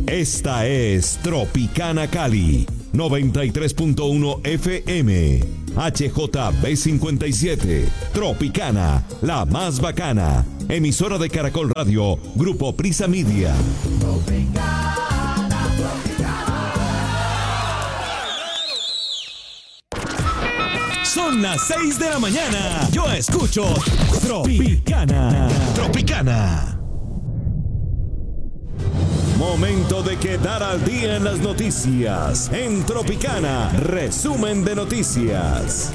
Esta es Tropicana Cali, 93.1 FM, HJB57, Tropicana, la más bacana, emisora de Caracol Radio, Grupo Prisa Media. Tropicana, Son las 6 de la mañana. Yo escucho Tropicana. Tropicana. Momento de quedar al día en las noticias. En Tropicana, resumen de noticias.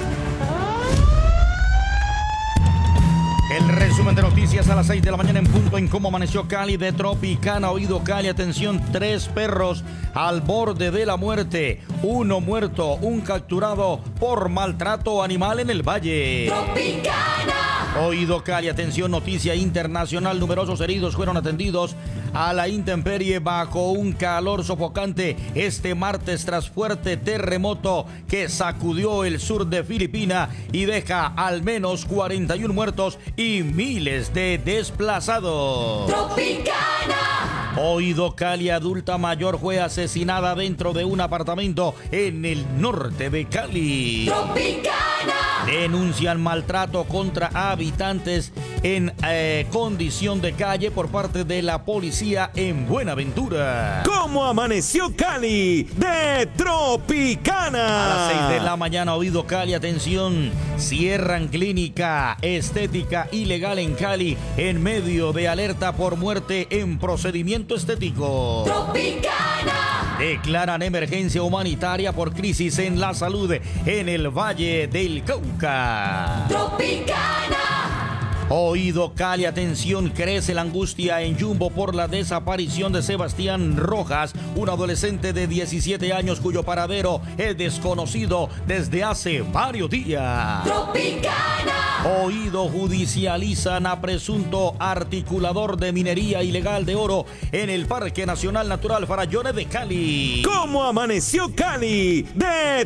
El resumen de noticias a las 6 de la mañana en punto en Cómo Amaneció Cali de Tropicana. Oído Cali, atención, 3 perros al borde de la muerte. 1 muerto, 1 capturado por maltrato animal en el Valle. Tropicana. Oído Cali, atención, noticia internacional. Numerosos heridos fueron atendidos a la intemperie bajo un calor sofocante este martes tras fuerte terremoto que sacudió el sur de Filipinas y deja al menos 41 muertos y miles de desplazados. Tropicana. Oído Cali, adulta mayor fue asesinada dentro de un apartamento en el norte de Cali. Tropicana. Denuncian maltrato contra habitantes en condición de calle por parte de la policía en Buenaventura. ¿Cómo amaneció Cali de Tropicana? A las 6 de la mañana, Oído Cali, atención, cierran clínica estética ilegal en Cali en medio de alerta por muerte en procedimiento estético. Tropicana. Declaran emergencia humanitaria por crisis en la salud en el Valle del Cauca. Tropicana. Oído Cali, atención, crece la angustia en Jumbo por la desaparición de Sebastián Rojas, un adolescente de 17 años cuyo paradero es desconocido desde hace varios días. Tropicana. Oído judicializan a presunto articulador de minería ilegal de oro en el Parque Nacional Natural Farallones de Cali. ¿Cómo amaneció Cali de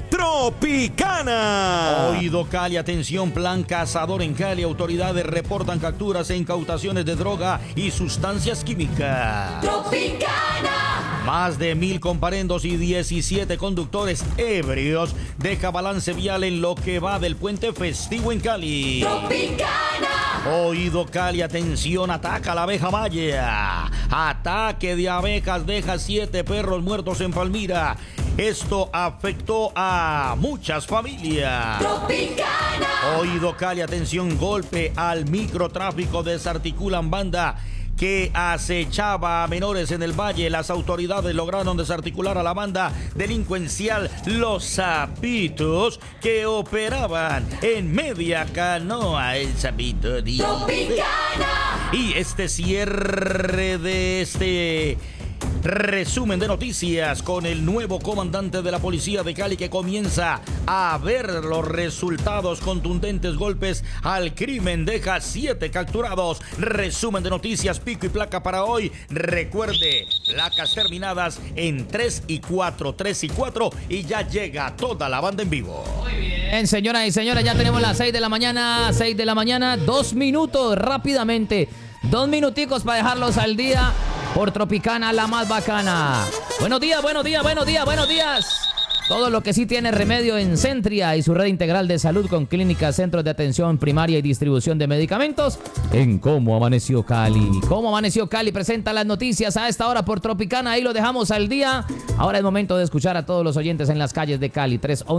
Tropicana? Oído Cali, atención, plan cazador en Cali. Autoridades reportan capturas e incautaciones de droga y sustancias químicas. Tropicana. Más de 1,000 comparendos y 17 conductores ebrios deja balance vial en lo que va del puente festivo en Cali. Tropicana. Oído Cali, atención, ataca a la abeja maya. Ataque de abejas deja 7 perros muertos en Palmira. Esto afectó a muchas familias. Tropicana. Oído Cali, atención, golpe al microtráfico. Desarticulan banda que acechaba a menores en el Valle. Las autoridades lograron desarticular a la banda delincuencial Los Zapitos que operaban en media canoa. El Zapito dice. Tropicana. Y este cierre de este resumen de noticias con el nuevo comandante de la policía de Cali que comienza a ver los resultados. Contundentes golpes al crimen deja 7 capturados. Resumen de noticias, pico y placa para hoy. Recuerde, placas terminadas en 3 y 4, 3 y 4 y ya llega toda la banda en vivo. Muy bien, señoras y señores, ya tenemos las 6 de la mañana, 6 de la mañana, 2 minutos rápidamente. 2 minuticos para dejarlos al día por Tropicana, la más bacana. Buenos días, buenos días, buenos días, buenos días. Todo lo que sí tiene remedio en Centria y su red integral de salud con clínicas, centros de atención primaria y distribución de medicamentos en Cómo Amaneció Cali. Cómo Amaneció Cali presenta las noticias a esta hora por Tropicana. Ahí lo dejamos al día. Ahora es momento de escuchar a todos los oyentes en las calles de Cali.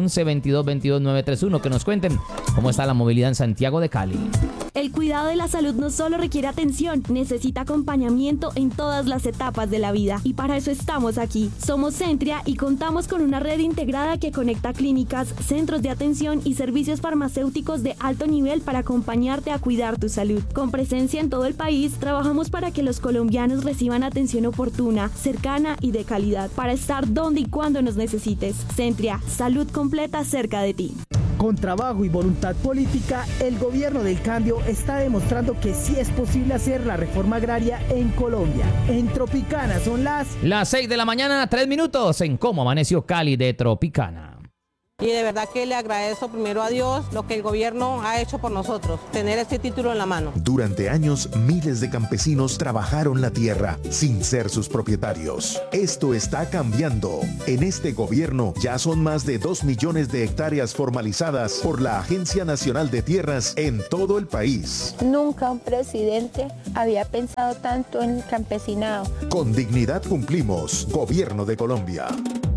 311-2222-931 que nos cuenten cómo está la movilidad en Santiago de Cali. El cuidado de la salud no solo requiere atención, necesita acompañamiento en todas las etapas de la vida. Y para eso estamos aquí. Somos Centria y contamos con una red integrada que conecta clínicas, centros de atención y servicios farmacéuticos de alto nivel para acompañarte a cuidar tu salud. Con presencia en todo el país, trabajamos para que los colombianos reciban atención oportuna, cercana y de calidad, para estar donde y cuando nos necesites. Centria, salud completa cerca de ti. Con trabajo y voluntad política, el gobierno del cambio está demostrando que sí es posible hacer la reforma agraria en Colombia. En Tropicana son las 6 de la mañana, 3 minutos en Cómo Amaneció Cali de Tropicana. y de verdad que le agradezco primero a Dios lo que el gobierno ha hecho por nosotros, tener este título en la mano. Durante años, miles de campesinos trabajaron la tierra sin ser sus propietarios. Esto está cambiando. En este gobierno ya son más de 2 millones de hectáreas formalizadas por la Agencia Nacional de Tierras en todo el país. Nunca un presidente había pensado tanto en el campesinado. Con dignidad cumplimos. Gobierno de Colombia.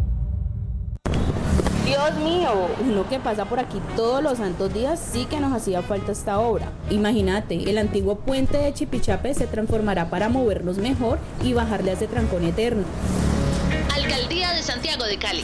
Dios mío, uno que pasa por aquí todos los santos días sí que nos hacía falta esta obra. Imagínate, el antiguo puente de Chipichape se transformará para movernos mejor y bajarle a ese trancón eterno. Alcaldía de Santiago de Cali.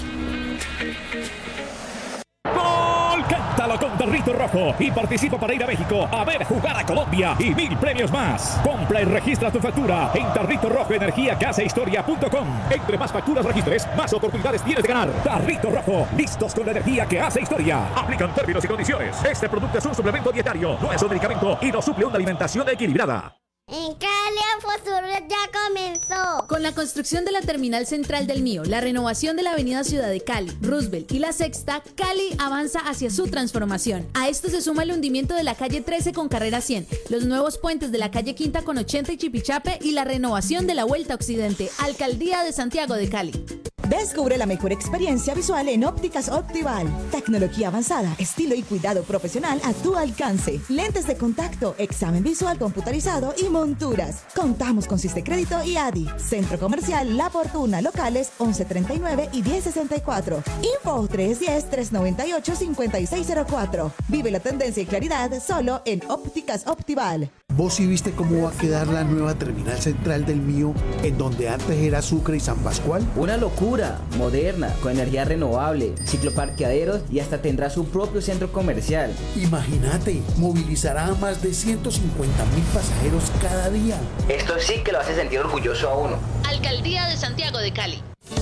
¡Gol! Cántalo con Tarrito Rojo y participa para ir a México a ver jugar a Colombia y 1000 premios más. Compra y registra tu factura en Tarrito Rojo Energía que hace historia.com. Entre más facturas registres, más oportunidades tienes de ganar. Tarrito Rojo, listos con la energía que hace historia. Aplican términos y condiciones. Este producto es un suplemento dietario, no es un medicamento y no suple una alimentación equilibrada. En Cali el futuro ya comenzó. Con la construcción de la terminal central del Mío, la renovación de la avenida Ciudad de Cali, Roosevelt y la Sexta, Cali avanza hacia su transformación. A esto se suma el hundimiento de la calle 13 con carrera 100, los nuevos puentes de la calle Quinta con 80 y Chipichape y la renovación de la Vuelta Occidente. Alcaldía de Santiago de Cali. Descubre la mejor experiencia visual en Ópticas Optival. Tecnología avanzada, estilo y cuidado profesional a tu alcance. Lentes de contacto, examen visual computarizado y monturas. Contamos con Sistecrédito y ADI. Centro Comercial La Fortuna, locales 1139 y 1064. Info 310-398-5604. Vive la tendencia y claridad solo en Ópticas Optival. ¿Vos sí viste cómo va a quedar la nueva terminal central del Mío, en donde antes era Sucre y San Pascual? Una locura, moderna, con energía renovable, cicloparqueaderos y hasta tendrá su propio centro comercial. Imagínate, movilizará a más de 150.000 pasajeros cada día. Esto sí que lo hace sentir orgulloso a uno. Alcaldía de Santiago de Cali.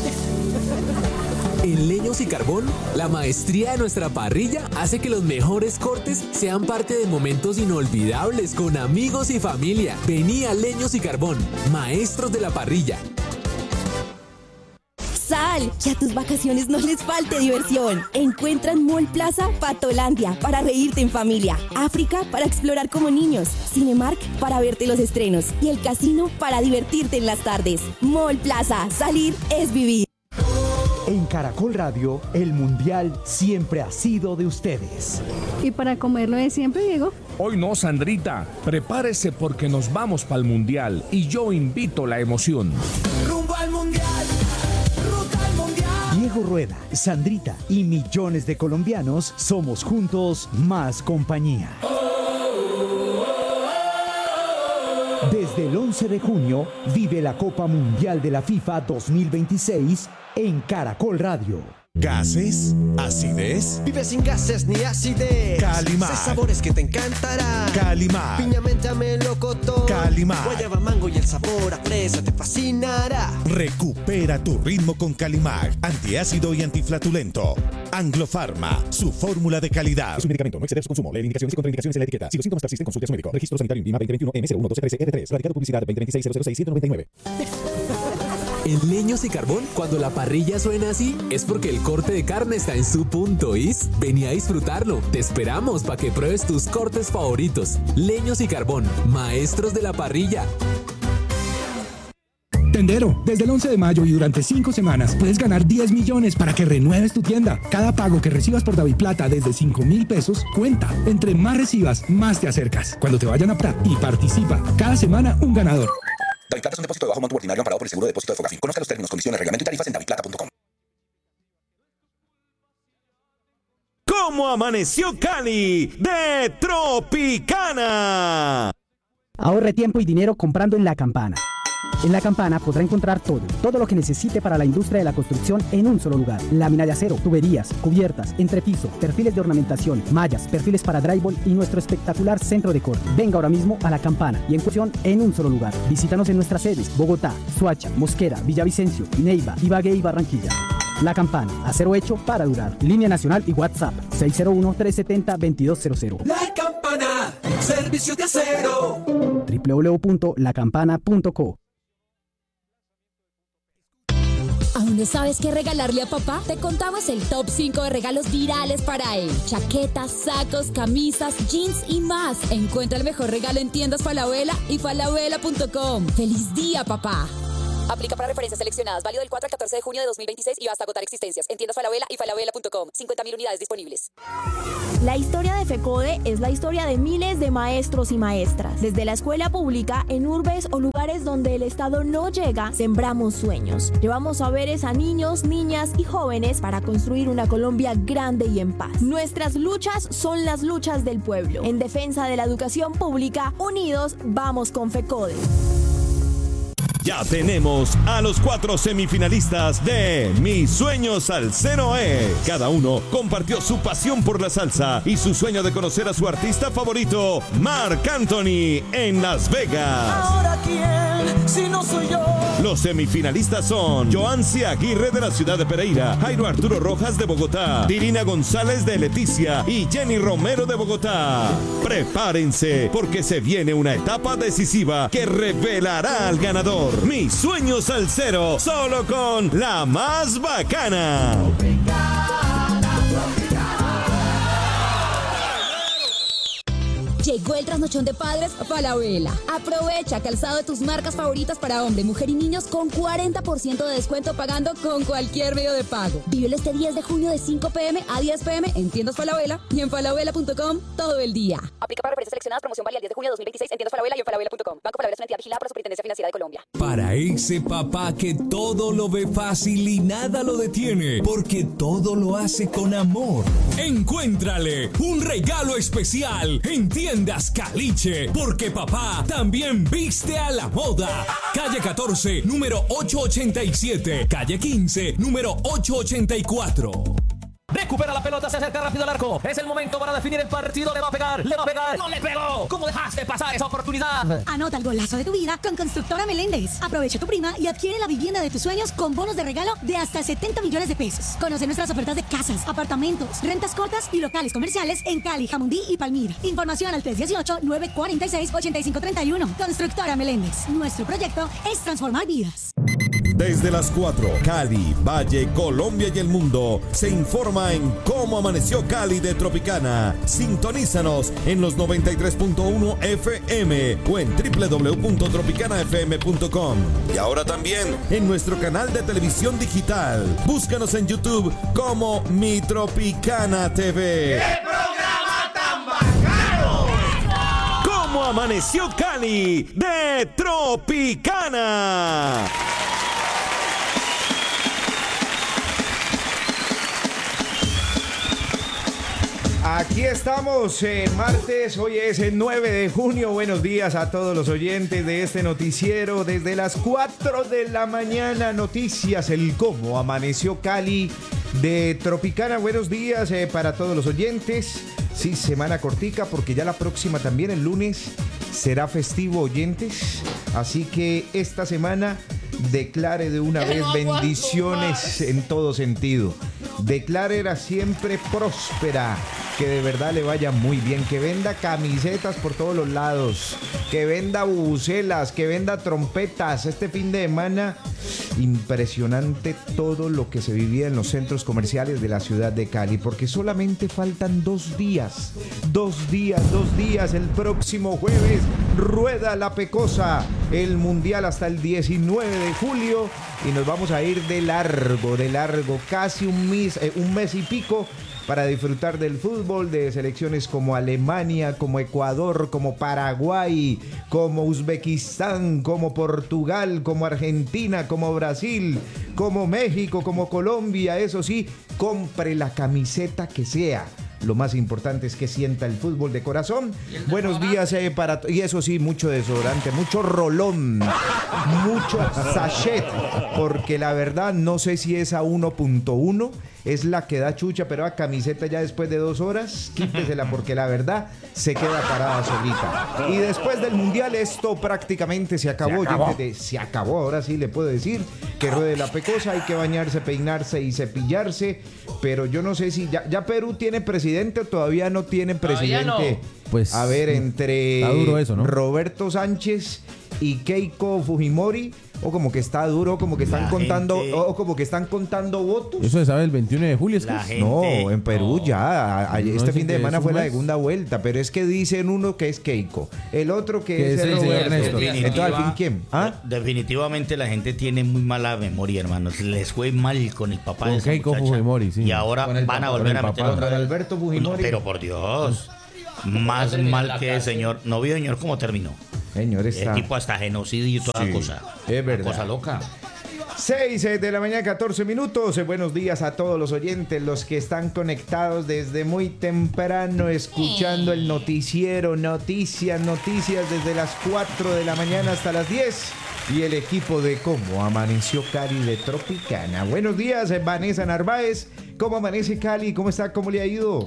En Leños y Carbón, la maestría de nuestra parrilla hace que los mejores cortes sean parte de momentos inolvidables con amigos y familia. Vení a Leños y Carbón, maestros de la parrilla. Sal, que a tus vacaciones no les falte diversión. Encuentra en Mall Plaza Patolandia para reírte en familia, África para explorar como niños, Cinemark para verte los estrenos y el casino para divertirte en las tardes. Mall Plaza, salir es vivir. En Caracol Radio, el Mundial siempre ha sido de ustedes. ¿Y para comerlo de siempre, Diego? Hoy no, Sandrita. Prepárese porque nos vamos para el Mundial y yo invito la emoción. ¡Rumbo al Mundial! ¡Ruta al Mundial! Diego Rueda, Sandrita y millones de colombianos somos juntos más compañía. Desde el 11 de junio, vive la Copa Mundial de la FIFA 2026 en Caracol Radio. ¿Gases? ¿Acidez? Vive sin gases ni acidez. Calimar. 6 sabores que te encantarán. Calimar. Piña, menta, melocotón. Calimar. Guayaba, mango y el sabor a fresa te fascinará. Recupera tu ritmo con Calimar. Antiácido y antiflatulento. Anglofarma, su fórmula de calidad. Es un medicamento, no exceder su consumo. Lee indicaciones y contraindicaciones en la etiqueta. Si los síntomas persisten, consulte a su médico. Registro sanitario INVIMA 2021 M01213R3. Radicado publicidad 2026-006-199. En Leños y Carbón, cuando la parrilla suena así, es porque el corte de carne está en su punto, ¿is? Vení a disfrutarlo. Te esperamos para que pruebes tus cortes favoritos. Leños y Carbón, maestros de la parrilla. Tendero, desde el 11 de mayo y durante 5 semanas puedes ganar 10 millones para que renueves tu tienda. Cada pago que recibas por DaviPlata desde 5,000 pesos cuenta. Entre más recibas, más te acercas. Cuando te vayan a PRA y participa. Cada semana un ganador. DaviPlata es un depósito de bajo monto ordinario amparado por el seguro de depósito de Fogafín. Conozca los términos, condiciones, reglamento y tarifas en daviplata.com. ¿Cómo amaneció Cali de Tropicana? Ahorre tiempo y dinero comprando en La Campana. En La Campana podrá encontrar todo lo que necesite para la industria de la construcción en un solo lugar. Lámina de acero, tuberías, cubiertas, entrepiso, perfiles de ornamentación, mallas, perfiles para drywall y nuestro espectacular centro de corte. Venga ahora mismo a La Campana y en cuestión en un solo lugar. Visítanos en nuestras sedes: Bogotá, Soacha, Mosquera, Villavicencio, Neiva, Ibagué y Barranquilla. La Campana, acero hecho para durar. Línea nacional y WhatsApp 601-370-2200. La Campana, servicio de acero. www.lacampana.co. ¿Aún no sabes qué regalarle a papá? Te contamos el top 5 de regalos virales para él. Chaquetas, sacos, camisas, jeans y más. Encuentra el mejor regalo en tiendas Falabella y falabella.com. ¡Feliz día, papá! Aplica para referencias seleccionadas. Válido del 4 al 14 de junio de 2026 y hasta agotar existencias. En tiendas Falabella y falabella.com. 50.000 unidades disponibles. La historia de FECODE es la historia de miles de maestros y maestras. Desde la escuela pública, en urbes o lugares donde el Estado no llega, sembramos sueños. Llevamos saberes a niños, niñas y jóvenes para construir una Colombia grande y en paz. Nuestras luchas son las luchas del pueblo. En defensa de la educación pública, unidos vamos con FECODE. Ya tenemos a los 4 semifinalistas de Mi Sueño Salsero es. Cada uno compartió su pasión por la salsa y su sueño de conocer a su artista favorito, Marc Anthony, en Las Vegas. Ahora quién, si no soy yo. Los semifinalistas son Joancy Aguirre de la ciudad de Pereira, Jairo Arturo Rojas de Bogotá, Dirina González de Leticia y Jenny Romero de Bogotá. Prepárense porque se viene una etapa decisiva que revelará al ganador. Mi Sueño Salsero, solo con la más bacana. Llegó el trasnochón de padres Falabella. Aprovecha calzado de tus marcas favoritas para hombre, mujer y niños con 40% de descuento pagando con cualquier medio de pago. Vívelo este 10 de junio de 5 p.m. a 10 p.m. en tiendas Falabella y en falabella.com todo el día. Aplica para referencias seleccionadas. Promoción válida el 10 de junio de 2026 en tiendas Falabella y en falabella.com. Banco Falabella es una entidad vigilada por la Superintendencia Financiera de Colombia. Para ese papá que todo lo ve fácil y nada lo detiene, porque todo lo hace con amor. Encuéntrale un regalo especial en Tiendas Caliche, porque papá también viste a la moda. Calle 14, número 887. Calle 15, número 884. Recupera la pelota, se acerca rápido al arco. Es el momento para definir el partido. Le va a pegar, le va a pegar. ¡No le pegó! ¿Cómo dejaste pasar esa oportunidad? Anota el golazo de tu vida con Constructora Meléndez. Aprovecha tu prima y adquiere la vivienda de tus sueños con bonos de regalo de hasta 70 millones de pesos. Conoce nuestras ofertas de casas, apartamentos, rentas cortas y locales comerciales en Cali, Jamundí y Palmira. Información al 318-946-8531. Constructora Meléndez. Nuestro proyecto es transformar vidas. Desde las 4, Cali, Valle, Colombia y el mundo, se informa en cómo amaneció Cali de Tropicana. Sintonízanos en los 93.1 FM o en www.tropicanafm.com. Y ahora también en nuestro canal de televisión digital. Búscanos en YouTube como Mi Tropicana TV. ¡Qué programa tan bacano! ¿Cómo amaneció Cali de Tropicana? Aquí estamos en martes, hoy es el 9 de junio. Buenos días a todos los oyentes de este noticiero. Desde las 4 de la mañana, noticias, el cómo amaneció Cali de Tropicana. Buenos días para todos los oyentes. Sí, semana cortica porque ya la próxima también, el lunes, será festivo, oyentes. Así que esta semana declare de una vez bendiciones en todo sentido. Declárela siempre próspera, que de verdad le vaya muy bien, que venda camisetas por todos los lados, que venda bubucelas, que venda trompetas. Este fin de semana, impresionante todo lo que se vivía en los centros comerciales de la ciudad de Cali, porque solamente faltan 2 días, 2 días, el próximo jueves rueda la Pecosa, el Mundial hasta el 19 de julio y nos vamos a ir de largo, casi un mes y pico para disfrutar del fútbol de selecciones como Alemania, como Ecuador, como Paraguay, como Uzbekistán, como Portugal, como Argentina, como Brasil, como México, como Colombia. Eso sí, compre la camiseta que sea. Lo más importante es que sienta el fútbol de corazón. Buenos días y eso sí, mucho desodorante, mucho rolón, mucho sachet, porque la verdad no sé si es a 1.1, es la que da chucha, pero a camiseta ya después de 2 horas, quítesela porque la verdad se queda parada solita. Y después del Mundial esto prácticamente se acabó. Se acabó, ahora sí le puedo decir que ruede la Pecosa, hay que bañarse, peinarse y cepillarse, pero yo no sé si ya Perú tiene presidente o todavía no tiene presidente. No. Pues, a ver, entre está duro eso, ¿no? Roberto Sánchez y Keiko Fujimori, o como que está duro, como que están contando, o como que están contando votos. Eso se sabe el 21 de julio, ¿es que No, en Perú ya. Este fin de semana fue la mes. segunda vuelta, pero es que dicen uno que es Keiko, el otro que es el Roberto. Ernesto. Entonces, al fin, ¿quién? Definitivamente la gente tiene muy mala memoria, hermanos. Les fue mal con el papá Con de esa Keiko muchacha. Fujimori, sí. Y ahora Con el van a papá, volver a con el meter papá. otra vez. Alberto Fujimori. No, pero por Dios. Más mal que el señor. ¿No vio, señor, cómo terminó? Señor, está... El tipo hasta genocidio y toda Sí, cosa. es verdad. Cosa loca. 6 de la mañana, 14 minutos. Buenos días a todos los oyentes, los que están conectados desde muy temprano, escuchando el noticiero, noticias desde las 4 de la mañana hasta las 10. Y el equipo de Cómo Amaneció Cali de Tropicana. Buenos días, Vanessa Narváez. ¿Cómo amanece Cali? ¿Cómo está? ¿Cómo le ha ido?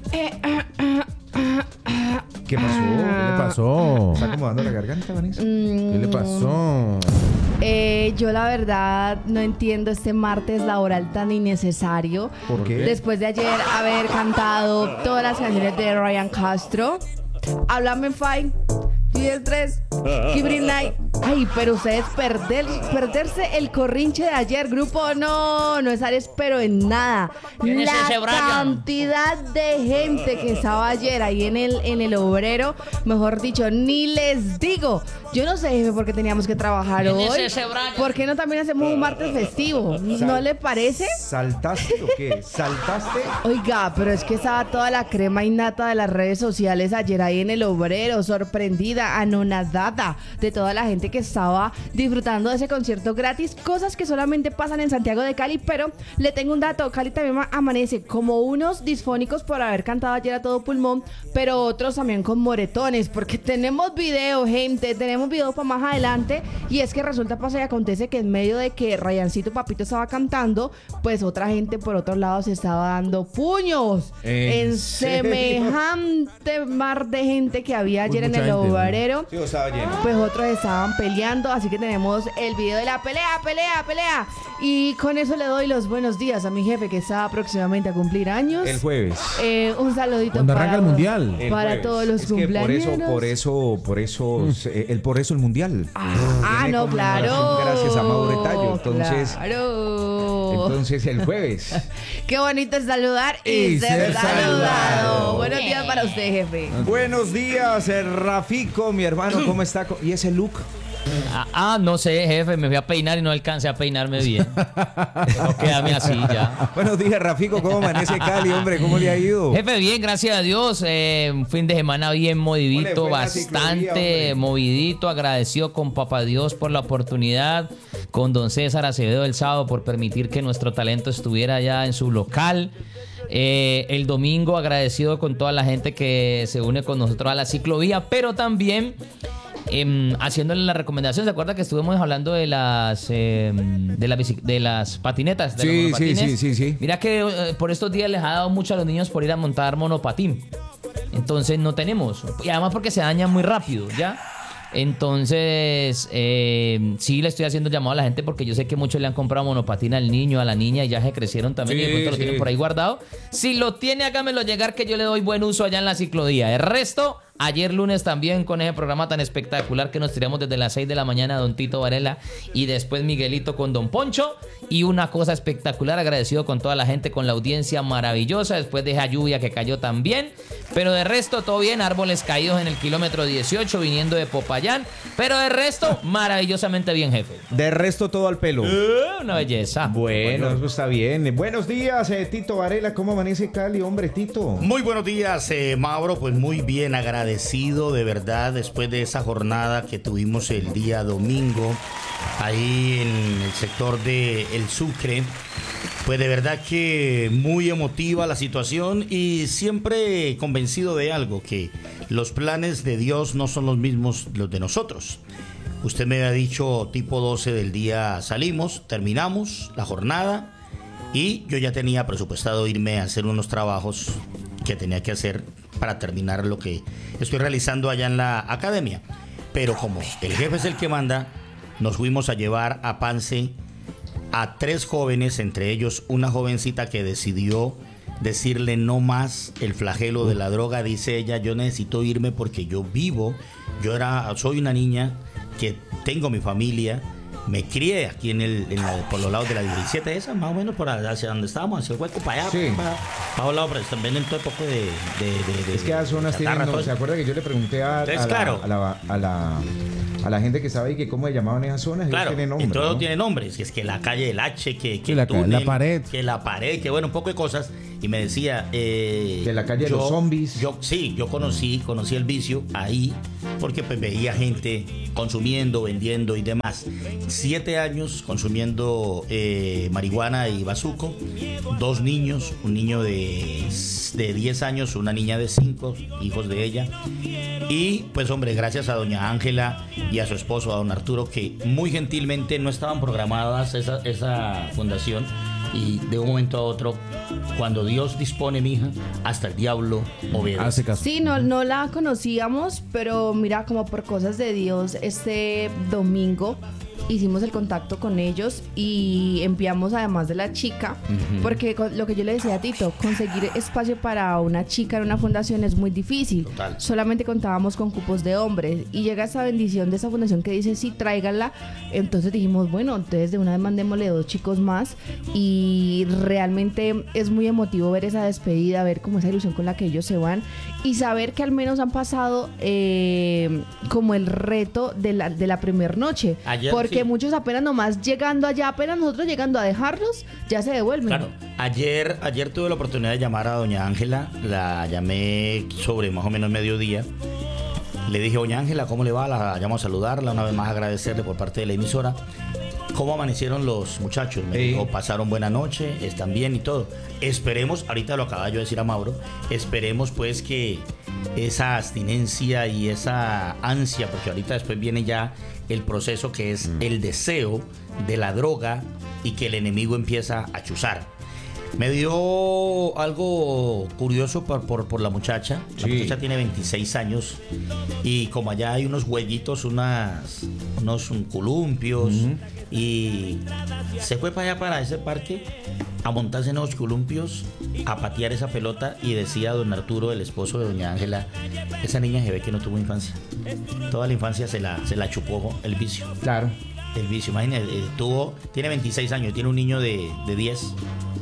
¿Qué pasó? ¿Qué le pasó? ¿Está acomodando la garganta, Vanessa? ¿Qué le pasó? Yo la verdad no entiendo este martes laboral tan innecesario. ¿Por qué? Después de ayer haber cantado todas las canciones de Ryan Castro, Háblame Fine, y el 3, Kibrin Night. Ay, pero ustedes perderse el corrinche de ayer, grupo, no es Ares, pero en nada. ¿Quién es ese La Brian? cantidad de gente que estaba ayer ahí en el obrero, mejor dicho, ni les digo. Yo no sé, jefe, por qué teníamos que trabajar ¿Quién hoy. es ese Brian? ¿Por qué no también hacemos un martes festivo? ¿No le parece? ¿Saltaste o qué? ¿Saltaste? Oiga, pero es que estaba toda la crema innata de las redes sociales ayer ahí en el obrero, sorprendida, anonadada de toda la gente que estaba disfrutando de ese concierto gratis, cosas que solamente pasan en Santiago de Cali, pero le tengo un dato, Cali también amanece como unos disfónicos por haber cantado ayer a todo pulmón, pero otros también con moretones, porque tenemos video, gente, tenemos video para más adelante, y es que resulta, pasa y acontece que en medio de que Rayancito Papito estaba cantando, pues otra gente por otro lado se estaba dando puños en serio? semejante mar de gente que había ayer en mucha el gente, ¿no? obrero. Sí, estaba lleno. Pues otros estaban peleando, así que tenemos el video de la pelea. Y con eso le doy los buenos días a mi jefe que está próximamente a cumplir años. El jueves. Un saludito Cuando arranca el mundial. para todos los cumpleaños. Por eso el mundial. No, claro. Gracias a Mauro Tallo. Claro. Entonces el jueves. Qué bonito es saludar y ser saludado. Buenos días para usted, jefe. Buenos días, Rafico, mi hermano, ¿cómo está? ¿Y ese look? No sé, jefe, me fui a peinar y no alcancé a peinarme bien. No, quédame así ya. Buenos días, Rafico, ¿cómo amanece Cali, hombre? ¿Cómo le ha ido? Jefe, bien, gracias a Dios. Un fin de semana bien movidito, bastante movidito. Agradecido con Papá Dios por la oportunidad, con don César Acevedo el sábado por permitir que nuestro talento estuviera allá en su local. El domingo agradecido con toda la gente que se une con nosotros a la ciclovía, pero también haciéndole la recomendación. ¿Se acuerda que estuvimos hablando de las de las patinetas? De los monopatines? Sí. Mira que por estos días les ha dado mucho a los niños por ir a montar monopatín. Entonces no tenemos. Y además porque se dañan muy rápido, ¿ya? Entonces, sí le estoy haciendo llamado a la gente porque yo sé que muchos le han comprado monopatín al niño, a la niña y ya se crecieron también y de pronto lo tienen por ahí guardado. Si lo tiene, hágamelo llegar que yo le doy buen uso allá en la ciclovía. El resto, ayer lunes también con ese programa tan espectacular que nos tiramos desde las 6 de la mañana, don Tito Varela y después Miguelito con don Poncho. Y una cosa espectacular, agradecido con toda la gente, con la audiencia maravillosa después de esa lluvia que cayó también. Pero de resto, todo bien, árboles caídos en el kilómetro 18 viniendo de Popayán. Pero de resto, maravillosamente bien, jefe. De resto, todo al pelo. Una belleza. Bueno, eso está bien. Buenos días, Tito Varela. ¿Cómo amanece Cali, hombre, Tito? Muy buenos días, Mauro. Pues muy bien, agradecido de verdad después de esa jornada que tuvimos el día domingo ahí en el sector de El Sucre. Pues de verdad que muy emotiva la situación y siempre convencido de algo, que los planes de Dios no son los mismos los de nosotros. Usted me había dicho tipo 12 del día salimos, terminamos la jornada y yo ya tenía presupuestado irme a hacer unos trabajos que tenía que hacer para terminar lo que estoy realizando allá en la academia. Pero como el jefe es el que manda, nos fuimos a llevar a Pance a 3 jóvenes, entre ellos una jovencita que decidió decirle no más el flagelo de la droga. Dice ella, yo necesito irme porque yo vivo, soy una niña que tengo mi familia Me crié aquí por los lados de la 17 esa, más o menos por hacia donde estábamos, hacia el hueco, para allá, Sí. para un lado, pero están venden todo poco de Es que esas zonas tienen, chatarra, todo. ¿se acuerda que yo le pregunté a la gente que estaba ahí que cómo se llamaban esas zonas? Ellos Claro, tienen nombre, y todo ¿no? tiene nombres, que es que la calle del H, que Sí, la pared. que la pared, que bueno, un poco de cosas. Y me decía... que la calle de los zombies. Yo conocí el vicio ahí, porque pues veía gente consumiendo, vendiendo y demás. 7 años consumiendo marihuana y bazuco, 2 niños, un niño de 10 años, una niña de 5, hijos de ella. Y pues hombre, gracias a doña Ángela y a su esposo, a don Arturo, que muy gentilmente no estaban programadas esa fundación. Y de un momento a otro, cuando Dios dispone, mija, hasta el diablo obedece. Sí, no la conocíamos, pero mira, como por cosas de Dios, este domingo hicimos el contacto con ellos y enviamos además de la chica, porque lo que yo le decía a Tito, conseguir espacio para una chica en una fundación es muy difícil. Total. Solamente contábamos con cupos de hombres y llega esa bendición de esa fundación que dice sí, tráiganla. Entonces dijimos, bueno, entonces de una vez mandémosle 2 chicos más y realmente es muy emotivo ver esa despedida, ver como esa ilusión con la que ellos se van y saber que al menos han pasado como el reto de la primera noche. Ayer, porque sí. muchos apenas nomás llegando allá, apenas nosotros llegando a dejarlos, ya se devuelven. Claro, ayer tuve la oportunidad de llamar a doña Ángela, la llamé sobre más o menos mediodía. Le dije, doña Ángela, ¿cómo le va? La llamo a saludarla, una vez más agradecerle por parte de la emisora. ¿Cómo amanecieron los muchachos? Me dijo, pasaron buena noche, están bien y todo. Esperemos, ahorita lo acaba yo de decir a Mauro, esperemos pues que esa abstinencia y esa ansia, porque ahorita después viene ya el proceso que es el deseo de la droga y que el enemigo empieza a chuzar. Me dio algo curioso por la muchacha. La muchacha tiene 26 años y como allá hay unos huevitos, unos columpios, y se fue para allá, para ese parque, a montarse en los columpios, a patear esa pelota, y decía don Arturo, el esposo de doña Ángela, esa niña se ve que no tuvo infancia. Toda la infancia se la chupó el vicio. Claro. El vicio, imagínate, tiene 26 años, tiene un niño de 10.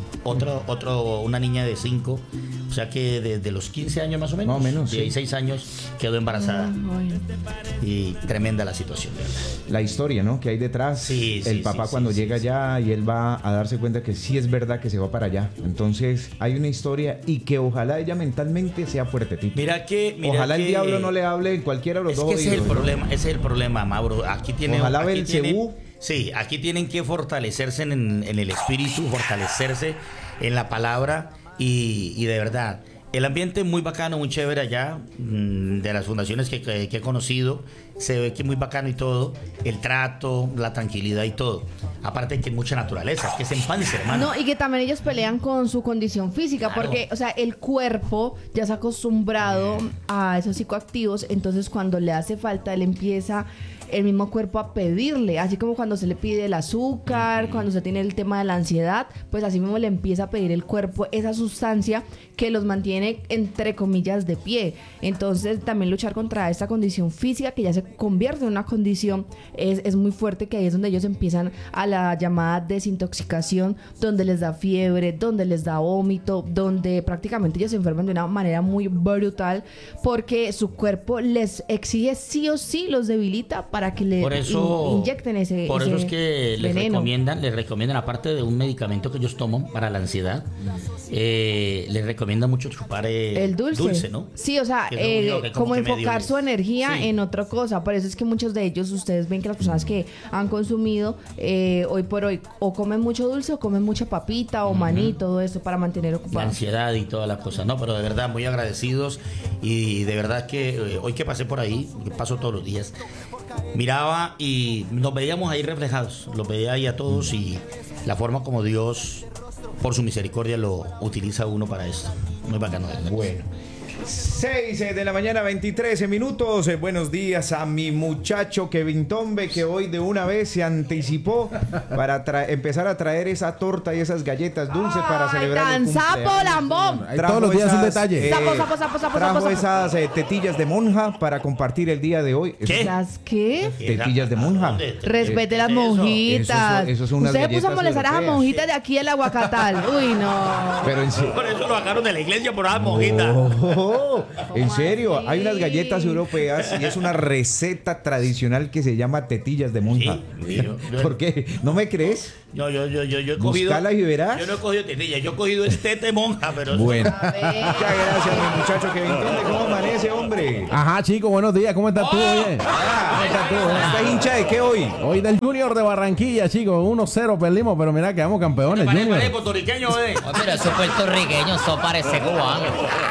Una niña de 5, o sea que desde los 15 años más o menos, 16 años quedó embarazada. Y tremenda la situación, ¿verdad? La historia, ¿no? Que hay detrás. El papá cuando llega allá y él va a darse cuenta que sí es verdad que se va para allá. Entonces hay una historia y que ojalá ella mentalmente sea fuerte, Tito. Ojalá el diablo no le hable en cualquiera de los dos oídos. Ese es el problema, Mauro. Aquí tiene. Ojalá aquí Belcebú. Sí, aquí tienen que fortalecerse en el espíritu, fortalecerse en la palabra y de verdad. El ambiente es muy bacano, muy chévere allá, de las fundaciones que he conocido, se ve que es muy bacano y todo, el trato, la tranquilidad y todo. Aparte que hay mucha naturaleza, que es en Pance, hermano. No, y que también ellos pelean con su condición física, porque, o sea, el cuerpo ya se ha acostumbrado a esos psicoactivos, entonces cuando le hace falta, él empieza el mismo cuerpo a pedirle, así como cuando se le pide el azúcar, cuando se tiene el tema de la ansiedad, pues así mismo le empieza a pedir el cuerpo esa sustancia que los mantiene, entre comillas, de pie. Entonces también luchar contra esta condición física que ya se convierte en una condición es muy fuerte, que ahí es donde ellos empiezan a la llamada desintoxicación, donde les da fiebre, donde les da vómito, donde prácticamente ellos se enferman de una manera muy brutal porque su cuerpo les exige sí o sí, los debilita para que le inyecten ese Por eso es que les veneno. recomiendan, aparte de un medicamento que ellos toman para la ansiedad, les recomiendan mucho chupar el dulce, ¿no? Sí, o sea, como enfocar su energía en otra cosa. Por eso es que muchos de ellos, ustedes ven que las personas que han consumido hoy por hoy o comen mucho dulce o comen mucha papita o maní, todo eso para mantener La ocupados. ansiedad y todas las cosas, no, pero de verdad muy agradecidos, y de verdad que hoy que pasé por ahí, que paso todos los días, miraba y nos veíamos ahí reflejados, los veía ahí a todos, y la forma como Dios por su misericordia lo utiliza a uno para esto, muy bacano. Bueno, 6 de la mañana, 23 minutos. Buenos días a mi muchacho Kevin Tombe, que hoy de una vez se anticipó para empezar a traer esa torta y esas galletas dulces para celebrar el ¡Tan cumpleaños. sapo, lambón! Todos los días un detalle. Trajo esas tetillas de monja para compartir el día de hoy. ¿Qué? ¿Las qué? Tetillas de monja. Respete las monjitas. Eso son unas Usted puso a galletas molestar a las europeas. monjitas de aquí del Aguacatal. Uy, no. Pero en serio. Por eso lo sacaron de la iglesia por las monjitas. En serio, hay unas galletas europeas y es una receta tradicional que se llama tetillas de monja. ¿Por qué? ¿No me crees? Yo he cogido. Buscala y verás. Yo no he cogido tetillas, yo he cogido tete monja, pero. Bueno. Muchas gracias, mi muchacho Kevin Tombe. ¿Cómo amanece, hombre? Ajá, chico, buenos días. ¿Cómo estás tú, oye? ¿Cómo estás tú? ¿Estás hincha de qué hoy? Hoy del Junior de Barranquilla, chicos. 1-0 perdimos, pero mira, quedamos campeones, Junior. Parece puertorriqueño, Pero eso puertorriqueño, eso parece cubano.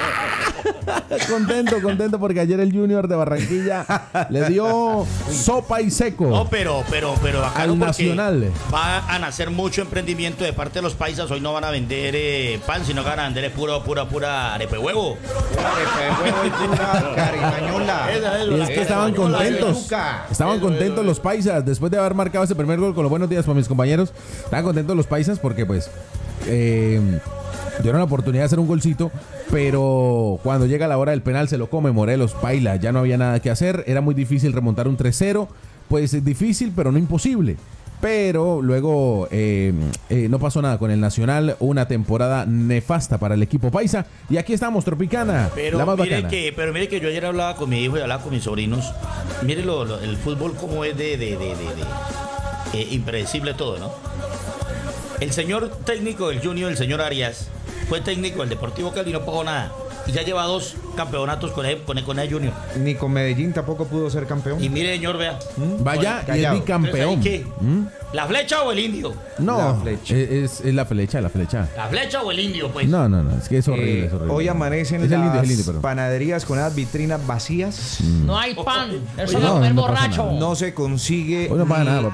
Contento porque ayer el Junior de Barranquilla le dio sopa y seco. No, pero acá al no, porque Nacional. Va a nacer mucho emprendimiento de parte de los paisas. Hoy no van a vender pan, sino que van a vender pura arepe huevo. Y es que estaban contentos. Estaban contentos los paisas después de haber marcado ese primer gol con los buenos días para mis compañeros. Estaban contentos los paisas porque pues dieron la oportunidad de hacer un golcito, pero cuando llega la hora del penal se lo come Morelos, paila, ya no había nada que hacer, era muy difícil remontar un 3-0, pues es difícil pero no imposible. Pero luego no pasó nada con el Nacional, una temporada nefasta para el equipo paisa. Y aquí estamos, Tropicana, la más bacana. Pero mire que yo ayer hablaba con mi hijo y hablaba con mis sobrinos. Mire el fútbol como es de impredecible todo, ¿no? El señor técnico del Junior, el señor Arias, fue técnico del Deportivo Cali y no pagó nada. Y ya lleva 2 campeonatos con el Junior. Ni con Medellín tampoco pudo ser campeón. Y mire, señor, vea. Vaya, y es bicampeón. ¿Qué? ¿La flecha o el indio? No, La flecha. Es la flecha. ¿La flecha o el indio, pues? No, es que es horrible, es horrible. Hoy amanecen Es el indio, las panaderías con las vitrinas vacías. No hay pan. Eso va a comer borracho. No se consigue Hoy no paga nada,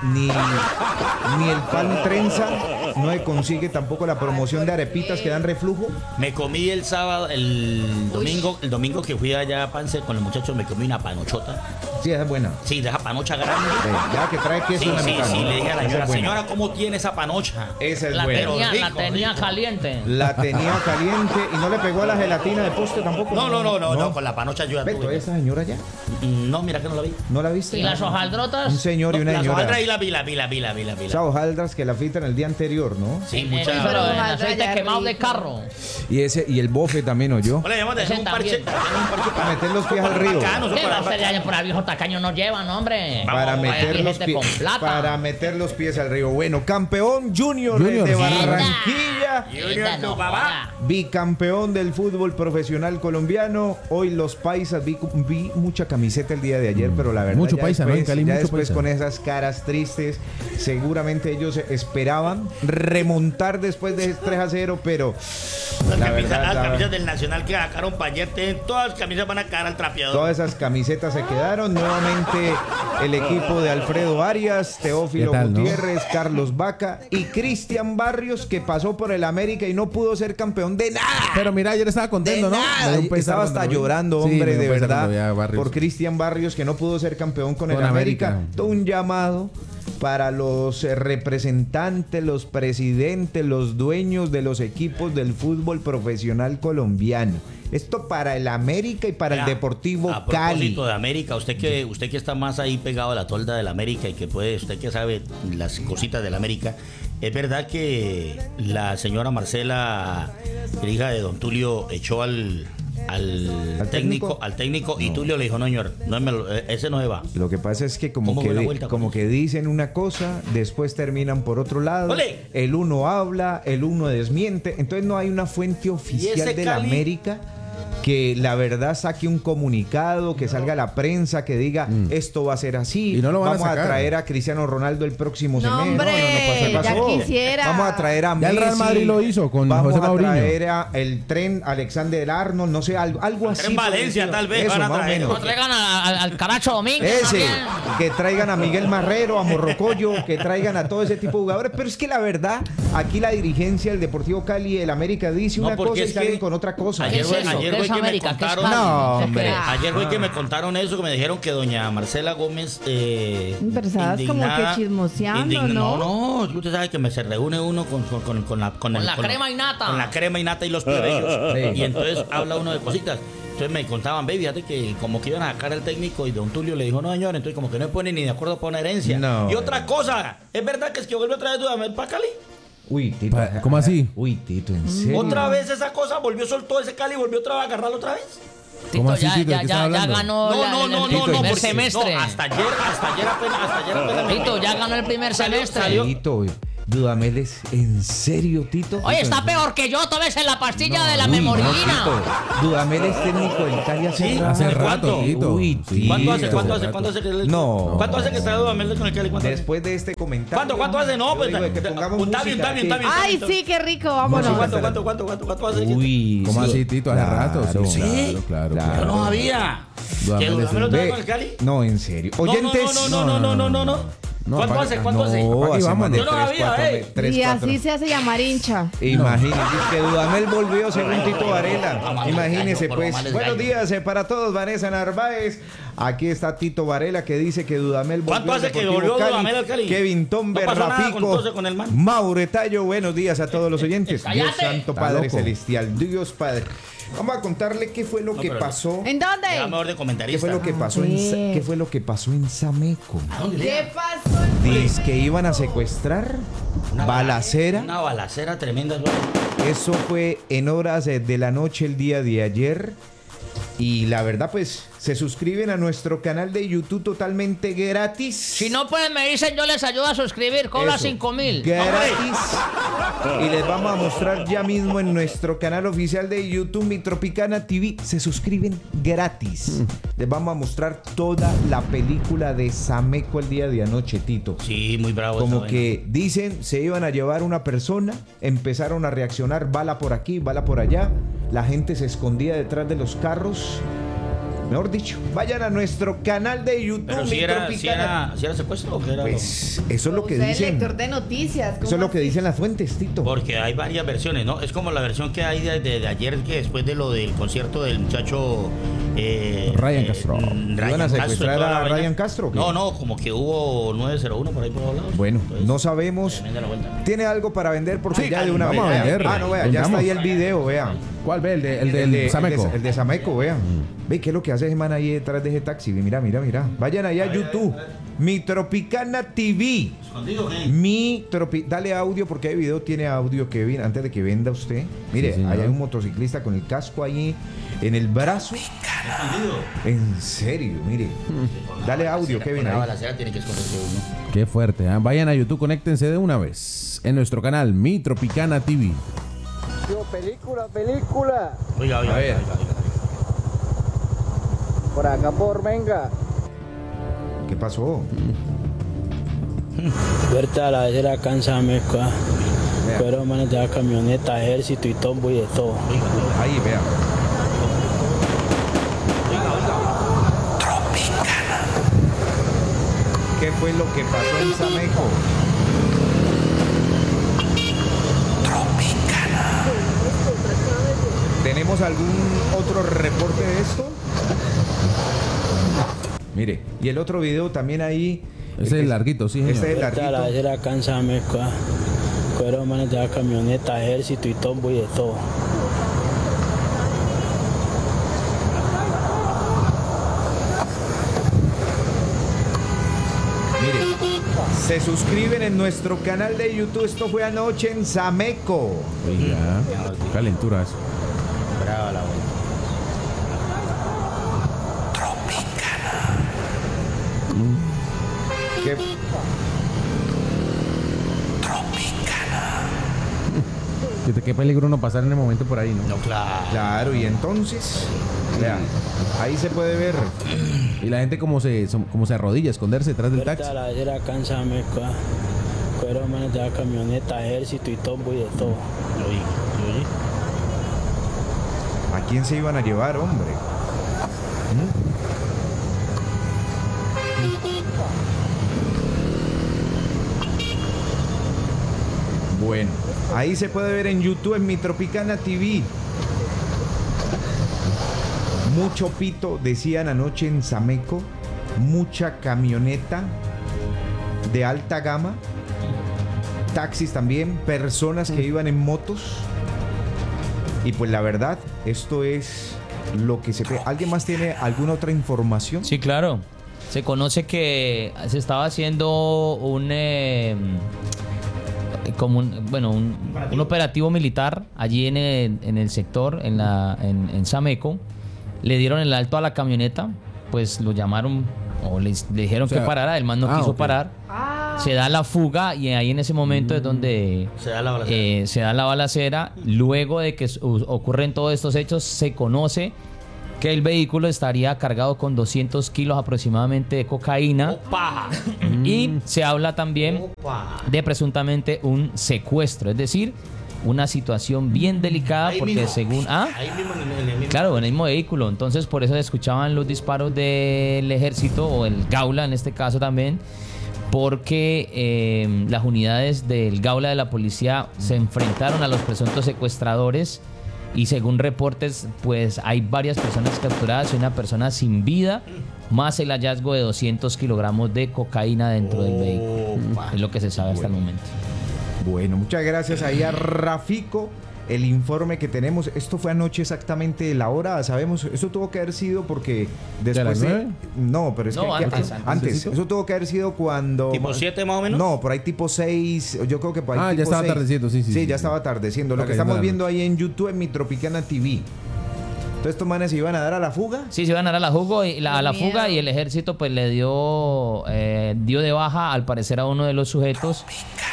ni el pan trenza. No se consigue tampoco la promoción de arepitas que dan reflujo. Me comí el sábado, el domingo que fui allá a Pance con los muchachos, me comí una panochota. Sí, esa es buena. Sí, de esa panocha grande. Ya que trae queso mexicano. Sí, le dije a la Esa es buena. señora, ¿cómo tiene esa panocha? Esa es La buena. tenía caliente. La tenía caliente y no le pegó a la gelatina de postre tampoco. No, con la panocha yo ya ¿Ves tuve. esa señora ya? No, mira que no la vi. ¿No la viste? ¿Y las hojaldrotas? Un señor y una Las señora. hojaldras y la vi. Esas hojaldras que la fritan el día anterior, ¿no? Sí, Pero muchas. en aceite quemado de carro. Y el bofe también oyó. Hola, llamamos de hacer un parche. Para meter los pies al río. ¿Qué va a hacer allá por el viejo tacaño? No llevan, hombre. Para meter los pies al río. Bueno, campeón Junior de sí. Barranquilla. Junior, tu papá. Bicampeón del fútbol profesional colombiano. Hoy los paisas, vi mucha camiseta el día de ayer, pero la verdad Mucho ya paisa, después, ¿no? En Cali ya mucho después paisa. con esas caras tristes, seguramente ellos esperaban remontar después de 3-0, pero Las camisas del Nacional que sacaron para ayer, todas las camisas van a caer al trapeador. todas esas camisetas se quedaron. Nuevamente el equipo de Alfredo Arias, Teófilo ¿Qué tal, no? Gutiérrez, Carlos Vaca y Cristian Barrios, que pasó por el América y no pudo ser campeón de nada. Pero mira, ayer estaba contento, ¿no? Me dio un pesar Estaba cuando hasta lo vi. llorando, Sí, hombre, me dio de un pesar verdad, cuando vi a Barrios. por Cristian Barrios, que no pudo ser campeón con el Con América. América. Un llamado para los representantes, los presidentes, los dueños de los equipos del fútbol profesional colombiano. Esto para el América y para el Deportivo A Cali. propósito de América, usted que está más ahí pegado a la tolda del América y que usted que sabe las cositas del América, es verdad que la señora Marcela, hija de don Tulio, echó al técnico y Tulio le dijo, no señor, ese no se va. Lo que pasa es que como que dicen una cosa, después terminan por otro lado. ¡Ole! El uno habla, el uno desmiente. Entonces no hay una fuente oficial de la Cali? América que la verdad saque un comunicado, que salga a la prensa, que diga esto va a ser así. Y no lo van a Vamos a sacar. traer a Cristiano Ronaldo el próximo No, semestre. hombre, No pasó. ya quisiera. Vamos a traer a Ya el Messi. Real Madrid lo hizo con Vamos José Mourinho. a traer a el tren Alexander Arnold, no sé, algo así. En Valencia, tal vez, Eso, van a más o traer. menos. No traigan al Caracho Domínguez. Ese, que traigan a Miguel Marrero, a Morrocoyo, que traigan a todo ese tipo de jugadores. Pero es que la verdad, aquí la dirigencia del Deportivo Cali y el América dice No, una porque cosa y es que salen con otra cosa. Ayer ¿Qué es eso? fue ¿Qué es que me América, que es contaron. Cali. No, hombre. Ayer fue que me contaron eso, que me dijeron que doña Marcela Gómez. Pero estabas como indignada- que chismoseando, ¿no? No, usted sabe que se reúne uno con la crema y nata. Con la crema y nata y los plebeyos. Sí. Y entonces habla uno de cositas. Entonces me contaban, baby, fíjate que como que iban a sacar al técnico y don Tulio le dijo, no señor, entonces como que no se pone ni de acuerdo para una herencia. No. Y otra cosa, ¿es verdad que es que vuelve otra vez Dudamel para Cali? Uy, Tito. ¿Cómo así? Uy, Tito, ¿en serio? Otra vez esa cosa, volvió, soltó ese Cali y volvió otra vez a agarrarlo otra vez. ¿Cómo así, ya, Tito? ¿De ya, qué ya, estás ya hablando? ganó el primer porque- semestre. no, hasta ayer apenas. Tito, ya ganó el primer semestre. Tito, Dudamel es en serio, Tito. Oye, está peor que yo, tómese la pastilla de la Uy, memorina. no, Tito. Dudamel es técnico del Cali hace ¿Sí? rato. Hace rato, ¿Cuánto? Tito. Uy, Sí, ¿Cuánto hace? Tito. ¿Cuánto hace que le- No. ¿Cuánto hace que está Dudamel con el Cali? ¿Cuánto hace? Después de este comentario. ¿Cuánto hace? No, yo pues. digo que pongamos Está bien, música está bien, aquí. está bien. Ay, sí, qué rico, vámonos. ¿Cuánto hace? Uy, ¿Cómo sí. así, Tito? Hace rato. Claro. ¿Sí? Claro. Yo no sabía. Dudamel ¿Que es Dudamel un- otra vez Ve, con el Cali? no, en serio. Oyentes. No, ¿Cuánto apague- hace? ¿Cuánto hace? Apague y vámonos. Yo no sabía, Y así se hace llamar hincha. Imagínense que Dudamel volvió según Tito Varela. Imagínense, por pues. lo mal es Buenos gallo. días para todos, Vanessa Narváez. Aquí está Tito Varela que dice que Dudamel volvió. ¿Cuánto al hace que Deportivo volvió Cali. Dudamel al Cali? Kevin Tomber, No pasó nada Rafico, entonces con el man. Maure Tallo. Buenos días a todos los oyentes. ¡Cállate! Dios Santo Está Padre loco. Celestial. Dios Padre. Vamos a contarle qué fue lo que pero- pasó. ¿En dónde? Ya mejor de ¿Qué comentarista. fue lo que pasó qué fue lo que pasó en Sameco? ¿Qué pasó? Dice que iban a secuestrar, balacera. Una balacera tremenda. Eso fue en horas de la noche el día de ayer. Y la verdad, pues, se suscriben a nuestro canal de YouTube totalmente gratis. Si no, pues me dicen, yo les ayudo a suscribir. Cobra Eso. 5,000. Gratis. Y les vamos a mostrar ya mismo en nuestro canal oficial de YouTube, Mi Tropicana TV. Se suscriben gratis. Les vamos a mostrar toda la película de Sameco el día de anoche, Tito. Sí, muy bravo. Como esa que dicen, se iban a llevar una persona, empezaron a reaccionar, bala por aquí, bala por allá. La gente se escondía detrás de los carros. Mejor dicho, vayan a nuestro canal de YouTube. Pero Mi si era Tropicana. secuestro o qué era. Pues eso es lo que Usted es dicen. lector de noticias. Eso es lo que dicen las fuentes, Tito. Porque hay varias versiones, ¿no? Es como la versión que hay de ayer, que después de lo del concierto del muchacho Ryan Castro. ¿Iban a secuestrar toda la a vaina. Ryan Castro o qué? No, como que hubo 901 por ahí por los lados. Bueno, Entonces, no sabemos. tremenda la vuelta. ¿Tiene algo para vender? Porque Sí, ya de una vamos vez. a vender. Ah, no, vea, ya está ahí el video, vea. ¿Cuál ve? El del Sameco. El de Sameco, vean. Ve qué es lo que hace ese man ahí detrás de ese taxi. Mira. Vayan allá a YouTube. Mi Tropicana TV. ¿Escondido qué? Dale audio porque hay video, tiene audio, Kevin, antes de que venda usted. Mire, Sí, señor. allá hay un motociclista con el casco ahí en el brazo. ¿Escondido? En serio, mire. Dale audio, Kevin. La ahí. balacera tiene que esconderse uno. Qué fuerte. ¿Ah? Vayan a YouTube, conéctense de una vez. En nuestro canal, Mi Tropicana TV. Película. Oiga. A ver. Por acá por Venga. ¿Qué pasó? Verte a la vez era Cansameco. Vea. Pero manes de la camioneta, ejército y tombo y de todo. Ahí, vea. ¿Qué fue lo que pasó en Sameco? ¿Tenemos algún otro reporte de esto? Mire, y el otro video también ahí. Ese es el larguito, sí, señor. Este es el Verte a la vez larguito. era Cansameco. Pero manes de la camioneta, ejército y tombo y de todo. Mire, se suscriben en nuestro canal de YouTube. Esto fue anoche en Sameco. Oiga, calentura eso. Brava la vuelta. ¿Qué? Qué peligro no pasar en el momento por ahí, ¿no? No, claro. Claro, y entonces, vean, ahí se puede ver. Y la gente como se arrodilla, a esconderse detrás del Verte taxi. a la vez era Cansameco. Pero manes de la camioneta, ejército y tombo y de todo. Oye. ¿A quién se iban a llevar, hombre? Bueno, ahí se puede ver en YouTube en Mi Tropicana TV. Mucho pito, decían anoche en Sameco, mucha camioneta de alta gama, taxis también, personas que iban en motos. Y pues la verdad, esto es lo que se... ¿Alguien más tiene alguna otra información? Sí, claro. Se conoce que se estaba haciendo un operativo militar allí en el sector, en Sameco. Le dieron el alto a la camioneta, pues lo llamaron o le dijeron que parara, el man no quiso parar. Se da la fuga y ahí en ese momento es donde se da la balacera. Luego de que ocurren todos estos hechos, se conoce que el vehículo estaría cargado con 200 kilos aproximadamente de cocaína. Y se habla también de presuntamente un secuestro, es decir, una situación bien delicada porque mismo, según... Ahí mismo en el mismo. Claro, en el mismo vehículo. Entonces por eso se escuchaban los disparos del ejército o el Gaula en este caso también, porque las unidades del Gaula de la policía se enfrentaron a los presuntos secuestradores y según reportes pues hay varias personas capturadas y una persona sin vida, más el hallazgo de 200 kilogramos de cocaína dentro del vehículo. Es lo que se sabe hasta el momento. Bueno, muchas gracias ahí a Rafico. El informe que tenemos, esto fue anoche exactamente la hora, sabemos, eso tuvo que haber sido porque después de... No, pero es que antes, eso tuvo que haber sido cuando... ¿Tipo 7 más o menos? No, por ahí tipo 6, yo creo que por ahí tipo ya estaba 6. atardeciendo, sí, ya estaba atardeciendo. Lo que estamos viendo ahí en YouTube en Mi Tropicana TV. Entonces estos manes se iban a dar a la fuga. Sí, se iban a dar a la fuga y el ejército pues le dio de baja al parecer a uno de los sujetos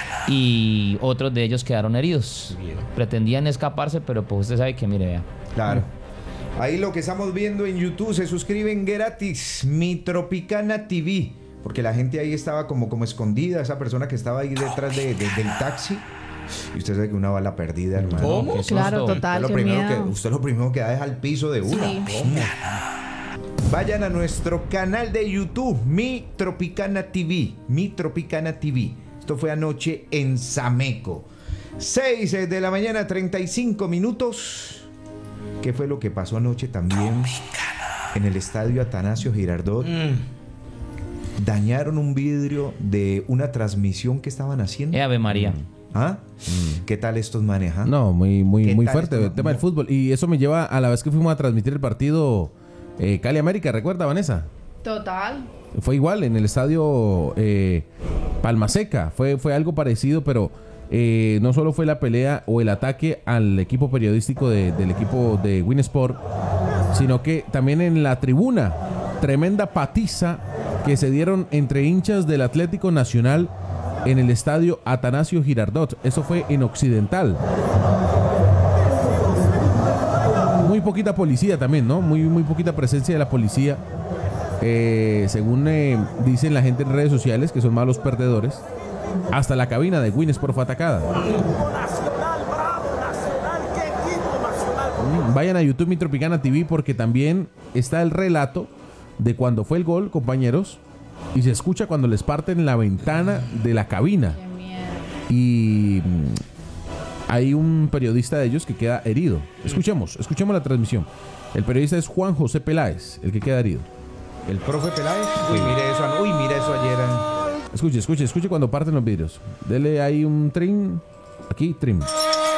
y otros de ellos quedaron heridos. Bien. Pretendían escaparse, pero pues usted sabe que mire, vea. Claro. Ahí lo que estamos viendo en YouTube, se suscriben gratis, Mi Tropicana TV, porque la gente ahí estaba como escondida, esa persona que estaba ahí detrás del taxi. Y usted sabe que una bala perdida, hermano. ¿Cómo? Claro, total, usted lo primero que da es al piso de una. Sí. Vayan a nuestro canal de YouTube, Mi Tropicana TV. Mi Tropicana TV. Esto fue anoche en Sameco. 6 de la mañana, 35 minutos. ¿Qué fue lo que pasó anoche también en el estadio Atanasio Girardot? Dañaron un vidrio de una transmisión que estaban haciendo. Ave María. ¿Qué tal estos manejan? No, muy fuerte el tema del fútbol. Y eso me lleva a la vez que fuimos a transmitir el partido Cali América, ¿recuerda, Vanessa? Total. Fue igual en el estadio Palma Seca. Fue algo parecido, pero no solo fue la pelea o el ataque al equipo periodístico del equipo de Winsport, sino que también en la tribuna, tremenda patiza que se dieron entre hinchas del Atlético Nacional en el estadio Atanasio Girardot. Eso fue en Occidental. Muy poquita policía también, ¿no? Muy poquita presencia de la policía. Según dicen la gente en redes sociales, que son malos perdedores, hasta la cabina de Winsport fue atacada. Vayan a YouTube Mi Tropicana TV porque también está el relato de cuando fue el gol, compañeros, y se escucha cuando les parten la ventana de la cabina. Y hay un periodista de ellos que queda herido. Escuchemos la transmisión. El periodista es Juan José Peláez, el que queda herido. ¿El profe Peláez? Mira eso ayer. Escuche cuando parten los vidrios. Dele ahí un trim. Aquí, trim. ¡Gol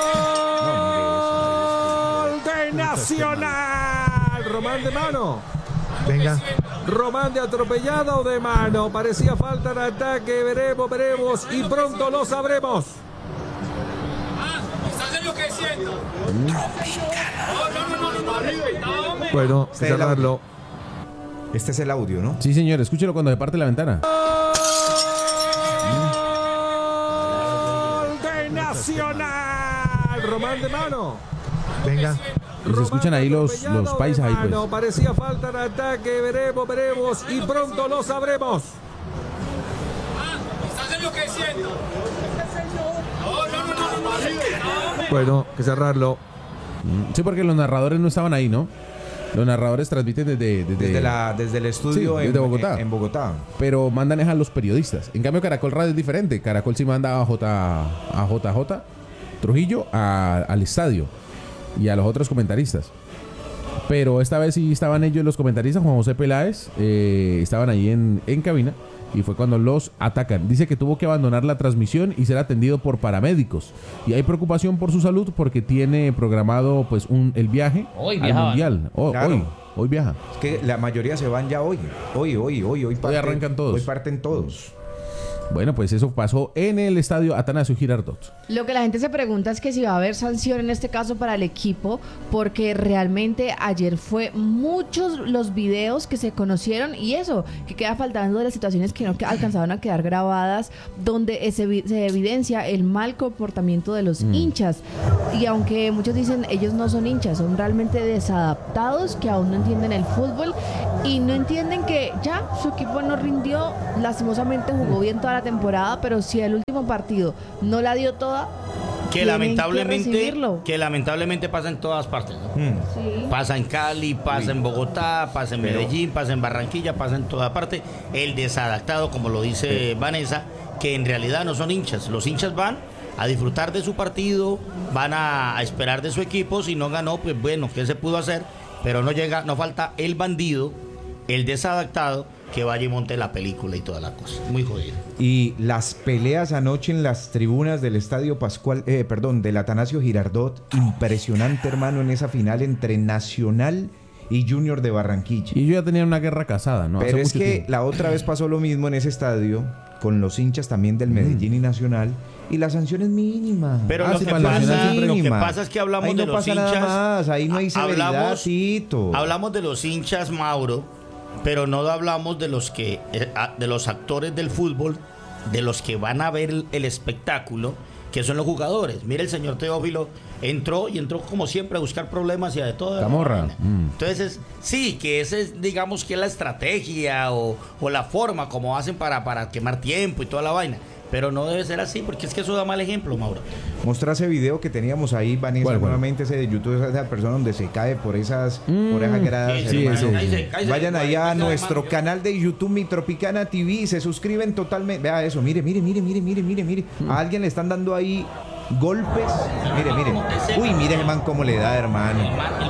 de Nacional! Román de mano. Venga. Román de atropellada o de mano. Parecía falta de ataque. Veremos y pronto lo sabremos. Bueno, cerrarlo. Este es el audio, ¿no? Sí, señor. Escúchelo cuando se parte la ventana. ¡Gol de Nacional! Román de mano. Venga. Y se escuchan ahí los paisas ahí, pues. Parecía falta de ataque. Veremos y pronto lo sabremos. Bueno, que cerrarlo. Sí, porque los narradores no estaban ahí, ¿no? Los narradores transmiten desde el estudio desde Bogotá. En Bogotá. Pero mandan a los periodistas. En cambio, Caracol Radio es diferente. Caracol sí manda a JJ Trujillo al estadio y a los otros comentaristas. Pero esta vez sí estaban ellos los comentaristas, Juan José Peláez, estaban ahí en cabina y fue cuando los atacan. Dice que tuvo que abandonar la transmisión y ser atendido por paramédicos. Y hay preocupación por su salud porque tiene programado pues el viaje al Mundial. Claro. Hoy viaja. Es que la mayoría se van ya hoy. Hoy arrancan todos. Hoy parten todos. Bueno, pues eso pasó en el estadio Atanasio Girardot. Lo que la gente se pregunta es que si va a haber sanción en este caso para el equipo, porque realmente ayer fue muchos los videos que se conocieron y eso, que queda faltando de las situaciones que no alcanzaron a quedar grabadas, donde se evidencia el mal comportamiento de los hinchas. Y aunque muchos dicen ellos no son hinchas, son realmente desadaptados que aún no entienden el fútbol y no entienden que ya su equipo no rindió, lastimosamente jugó bien toda la temporada, pero si el último partido no la dio toda, que lamentablemente pasa en todas partes, ¿no? Sí. Pasa en Cali, pasa en Bogotá, pasa en Medellín, pasa en Barranquilla, pasa en toda parte. El desadaptado, como lo dice Vanessa, que en realidad no son hinchas. Los hinchas van a disfrutar de su partido, van a esperar de su equipo. Si no ganó, pues bueno, ¿qué se pudo hacer? Pero no falta el bandido, el desadaptado, que vaya y monte la película y toda la cosa. Muy jodido. Y las peleas anoche en las tribunas del Estadio del Atanasio Girardot, impresionante, hermano, en esa final entre Nacional y Junior de Barranquilla. Y ellos ya tenían una guerra casada, ¿no? Pero es que la otra vez pasó lo mismo en ese estadio, con los hinchas también del Medellín y Nacional, y la sanción es mínima. Pero lo que pasa es que hablamos ahí no de los pasa hinchas. Nada más, ahí no hay severidad, hablamos de los hinchas, Mauro, pero no hablamos de los actores del fútbol, de los que van a ver el espectáculo, que son los jugadores. Mire, el señor Teófilo entró como siempre a buscar problemas y a de todo. Camorra. Entonces, sí, que ese es, digamos, que es la estrategia o la forma como hacen para quemar tiempo y toda la vaina. Pero no debe ser así, porque es que eso da mal ejemplo, Mauro. Mostrar ese video que teníamos ahí, Vanessa, nuevamente ese de YouTube, esa persona donde se cae por esas gradas. Sí, vayan allá a nuestro canal de YouTube, Mi Tropicana TV, y se suscriben totalmente. Vea eso, mire. A alguien le están dando ahí golpes. Mire. Uy, mire el man cómo le da, hermano.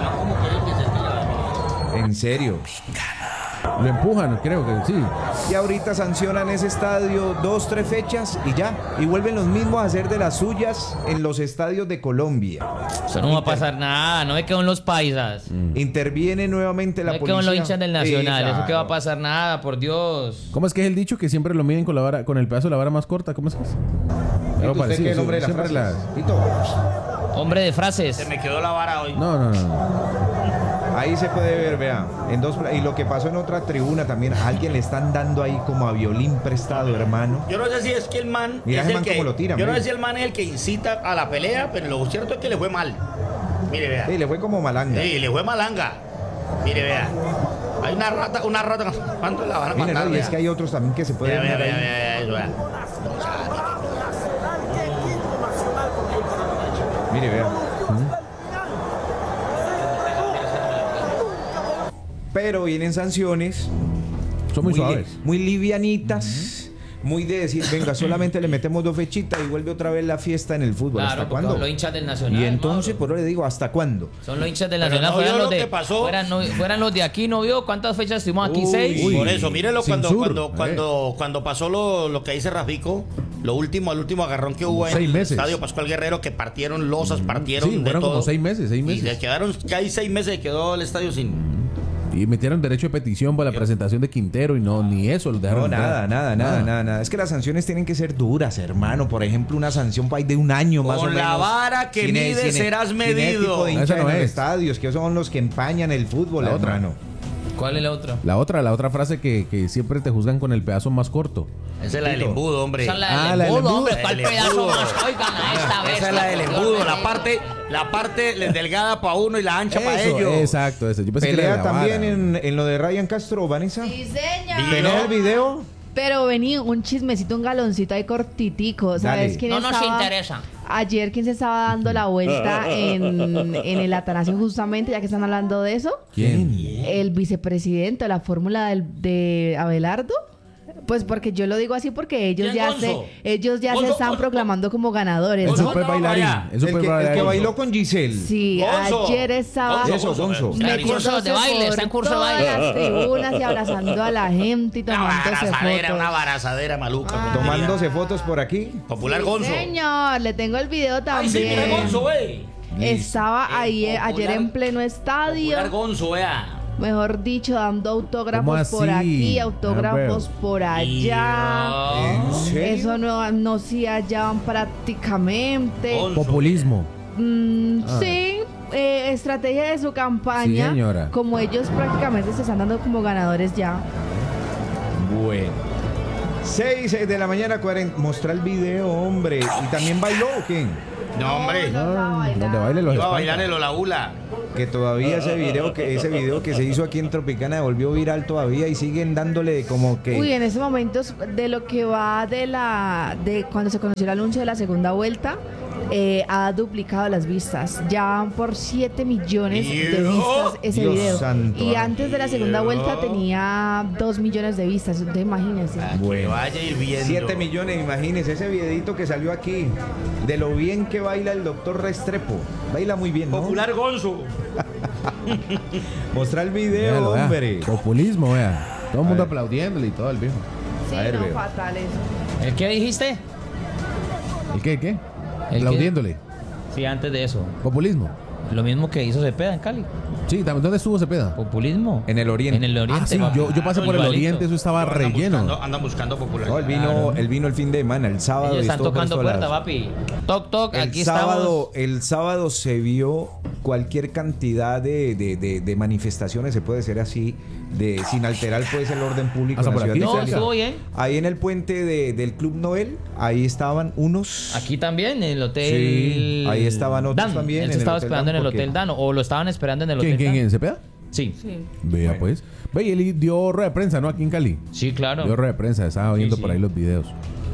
En serio. Lo empujan, creo que sí. Y ahorita sancionan ese estadio 2-3 fechas y ya. Y vuelven los mismos a hacer de las suyas en los estadios de Colombia. Eso no va a pasar nada, no es que son los paisas. Interviene nuevamente la policía. No es que son los hinchas del Nacional, eso que va a pasar nada, por Dios. ¿Cómo es que es el dicho que siempre lo miden con el pedazo de la vara más corta? ¿Cómo es que es? Algo parecido. ¿Qué nombre de la frase? Hombre de frases. Se me quedó la vara hoy. No. Ahí se puede ver, vea. Y lo que pasó en otra tribuna también, a alguien le están dando ahí como a violín prestado, hermano. Yo no sé si es que el man. Mira ese man cómo lo tira. Yo no sé si el man es el que incita a la pelea, pero lo cierto es que le fue mal. Mire, vea. Sí, le fue como malanga. Sí, le fue malanga. Mire, vea. Hay una rata. ¿Cuánto la van a matar? Y es que hay otros también que se pueden ver ahí. Vea. Mire, vea. Pero vienen sanciones. Son muy suaves. Muy livianitas. Muy de decir, venga, solamente le metemos 2 fechitas y vuelve otra vez la fiesta en el fútbol. Claro, ¿hasta cuándo? Los hinchas del Nacional. Y entonces, por eso le digo, ¿hasta cuándo? Son los hinchas del Nacional. Fueran los de aquí, ¿no vio? ¿Cuántas fechas estuvimos aquí? 6. Por eso, mírenlo cuando pasó lo que dice Rafico, el último agarrón que hubo en el Estadio Pascual Guerrero, que partieron losas, partieron de fueron todo. como 6 meses. Y le quedaron, casi 6 meses quedó el estadio sin... Y metieron derecho de petición para la presentación de Quintero y ni eso lo dejaron. Nada. Es que las sanciones tienen que ser duras, hermano. Por ejemplo, una sanción de 1 año más o menos. Con la vara que mides serás medido. De hincha en los estadios, que son los que empañan el fútbol, hermano. ¿Cuál es la otra? La otra frase que siempre te juzgan con el pedazo más corto. Esa es la del embudo, hombre. Esa es la del embudo, hombre. ¿Cuál pedazo más? Oigan, esta vez. Esa es la del embudo, la parte delgada para uno y la ancha para ellos. Exacto, eso. Yo pensé pelea que también en lo de Ryan Castro, Vanessa. Sí, señor. ¿Tenés el video? Pero vení, un chismecito, un galoncito ahí cortitico. ¿Sabes quién estaba? No nos interesa. Ayer, ¿quién se estaba dando la vuelta en el Atanasio justamente, ya que están hablando de eso? ¿Quién? El vicepresidente de la fórmula de Abelardo. Pues porque yo lo digo así porque ellos ¿Quién, ya Gonzo? se están proclamando como ganadores. El ¿no? super bailarín. El que bailó con Giselle. Sí, Gonzo. ayer estaba Gonzo. Curso de baile, está en curso de todas baile. las tribunas y abrazando a la gente y tomándose fotos. Una barazadera maluca. como Tomándose fotos por aquí. Popular Sí, Gonzo. señor, le tengo el video Ay, también. sí, mira Gonzo, güey. Estaba ahí ayer en pleno estadio. Popular Gonzo, vea. Mejor dicho, dando ¿Cómo autógrafos así? por aquí, Ah, autógrafos veo. por allá. ¿En serio? Eso no se hallaban prácticamente. Populismo. Sí, estrategia de su campaña. Sí, señora. Como ellos prácticamente se están dando como ganadores ya. Bueno. 6 de la mañana, 40. Mostra el video, hombre. ¿Y también bailó o quién? No, hombre. Donde baile los Iba a espanta. bailar el Ola Ula. Que todavía ese video que se hizo aquí en Tropicana volvió viral todavía y siguen dándole como que... Uy, en ese momento de lo que va de cuando se conoció el anuncio de la segunda vuelta, ha duplicado las vistas. Ya van por 7 millones de vistas ese Dios video. santo. Y antes de la segunda vuelta tenía 2 millones de vistas. Entonces imagínense. Bueno. Vaya ir viendo. 7 millones, imagínense ese videito que salió aquí. De lo bien que baila el doctor Restrepo. Baila muy bien, ¿no? Popular Gonzo. Mostrar el video, Véalo, vea. hombre. Populismo, vea. Todo el mundo A ver. aplaudiéndole y todo el viejo. Sí, A ver, no, veo. fatal eso. ¿El qué dijiste? ¿El qué? ¿El Aplaudiéndole. Sí, antes de eso. Populismo. Lo mismo que hizo Cepeda en Cali. Sí, ¿dónde estuvo Cepeda? Populismo. En el Oriente. En el Oriente. Ah, sí, papi. yo pasé por el Igualito. Oriente, eso estaba relleno. Andan buscando popularidad. No, él vino el fin de semana, el sábado. Ellos y están estuvo por tocando estos puerta, lados. papi. Toc, toc, aquí El sábado se vio cualquier cantidad de manifestaciones, se puede decir así, sin alterar pues el orden público Hasta en la por ciudad aquí. de No, Cali. estuvo bien. Ahí en el puente del Club Noel, ahí estaban unos... Aquí también, en el hotel. Sí, ahí estaban otros Dan. también Él en se el estaba Hotel esperando Dan, en el porque- Hotel Dan, o lo estaban esperando en el Hotel ¿Quién? Dan. ¿Cepeda? Sí. Vea pues. Ve, y él dio rueda de prensa, ¿no? Aquí en Cali. Sí, claro. Dio rueda de prensa, estaba viendo sí. por ahí los videos.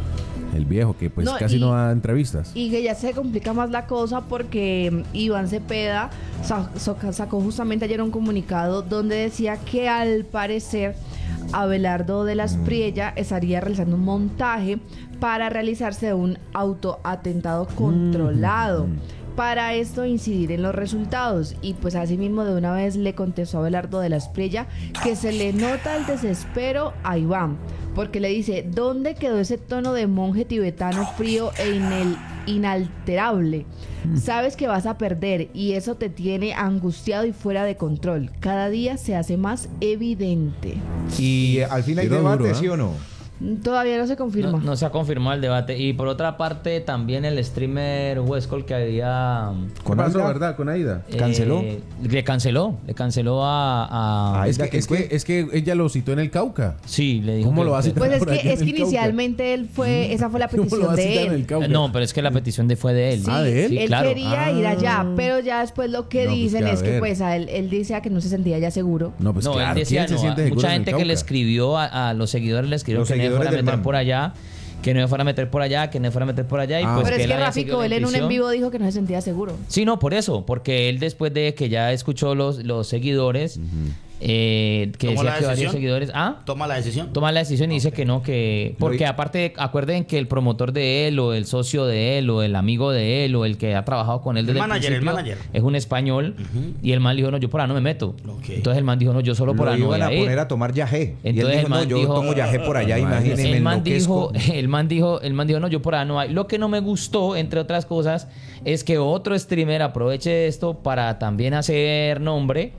El viejo que pues No, casi y- no da entrevistas. Y que ya se complica más la cosa porque Iván Cepeda sacó justamente ayer un comunicado donde decía que al parecer Abelardo de las Priella estaría realizando un montaje para realizarse un autoatentado controlado. Para esto incidir en los resultados. Y pues asimismo de una vez le contestó a Abelardo de las Priella que se le nota el desespero a Iván. Porque le dice, ¿dónde quedó ese tono de monje tibetano frío e inalterable? Sabes que vas a perder y eso te tiene angustiado y fuera de control. Cada día se hace más evidente. Y al fin hay Tiro debate, duro, ¿eh? ¿sí o no? Todavía no se confirma. No se ha confirmado el debate. Y por otra parte, también el streamer Huescol que había... ¿Con pasó, verdad? Con Aida. ¿Canceló? Le canceló a... Es que ella lo citó en el Cauca. Sí, le dijo ¿Cómo que- lo va a citar Pues es por allá que, en es que el Cauca? inicialmente él fue, esa fue la ¿Cómo lo petición va a de citar en el él. Cauca? No, pero es que la petición fue de él. Sí, ¿de él? Sí, él claro. quería ir allá, pero ya después lo que No, pues dicen que a es que ver. pues él decía que no se sentía ya seguro. No, pues No, claro, él decía, ¿quién se no, siente a seguro mucha en el gente que le Cauca? escribió a los seguidores, le escribió Los que no me seguidores fuera a del meter man. por allá, que no me fuera a meter por allá, que no me fuera a meter por allá. Y pues pero es él que había Rafico, seguido la él en un en intuición. vivo dijo que no se sentía seguro. Sí, no, por eso, porque él después de que ya escuchó los seguidores, que ¿Tomó decía la que varios decisión? seguidores... Toma la decisión. Toma la decisión y dice que no, que... Porque aparte, acuerden que el promotor de él, o el socio de él, o el amigo de él, o el que ha trabajado con él desde El principio, manager. es un español, y el man dijo, no, yo por ahí no me meto. Entonces el man dijo, no, yo solo por Lo ahí no iban voy a a ir. poner a tomar yagé. Y él Entonces dijo, el man no, yo dijo- tomo yagé por allá, imagínense, el man enloquezco. dijo, no, yo por allá no hay. Lo que no me gustó, entre otras cosas, es que otro streamer aproveche esto para también hacer nombre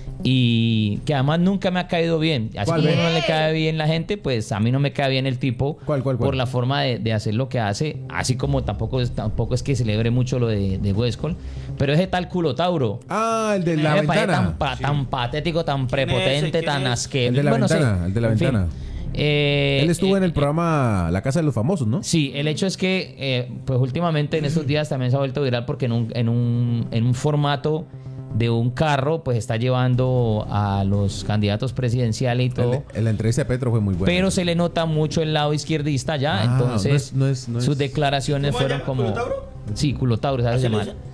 y que además nunca me ha caído bien. Así ¿Cuál, como ve? no le cae bien la gente, pues a mí no me cae bien el tipo por la forma de hacer lo que hace, así como tampoco es que celebre mucho lo de Huescol, pero ese tal Culotauro. Ah, el de la Me parece ventana. tan patético, tan prepotente, tan asqueroso. El de la Bueno, sí, ventana, el de la en fin. ventana. Él estuvo en el programa La Casa de los Famosos, ¿no? Sí, el hecho es que, pues últimamente en estos días también se ha vuelto viral porque en un formato de un carro, pues está llevando a los candidatos presidenciales y todo. La entrevista de Petro fue muy buena. Pero se le nota mucho el lado izquierdista ya, Ah, entonces no es- sus declaraciones ¿Cómo fueron llama? como... ¿Culotauro? Sí, Culotauro, ¿sabes ¿Así le llamar? dicen?